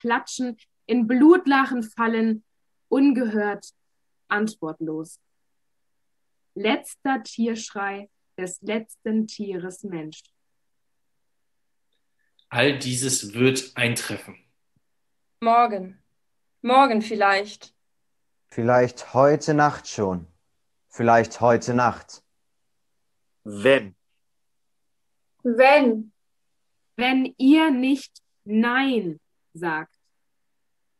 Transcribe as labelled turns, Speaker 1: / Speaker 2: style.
Speaker 1: platschen, in Blutlachen fallen, ungehört, antwortlos. Letzter Tierschrei des letzten Tieres Mensch.
Speaker 2: All dieses wird eintreffen.
Speaker 3: Morgen, morgen vielleicht.
Speaker 4: Vielleicht heute Nacht schon. Vielleicht heute Nacht.
Speaker 5: Wenn.
Speaker 3: Wenn.
Speaker 1: Wenn ihr nicht Nein sagt.